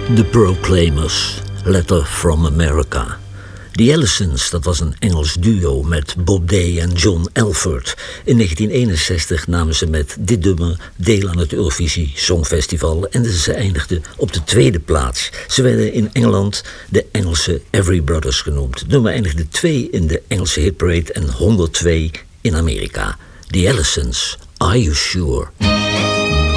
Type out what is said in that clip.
The Proclaimers, Letter from America. The Allisons, dat was een Engels duo met Bob Day en John Elford. In 1961 namen ze met dit nummer deel aan het Eurovisie Songfestival en ze eindigden op de tweede plaats. Ze werden in Engeland de Engelse Every Brothers genoemd. Het nummer eindigde 2 in de Engelse hitparade en 102 in Amerika. The Allisons, Are You Sure?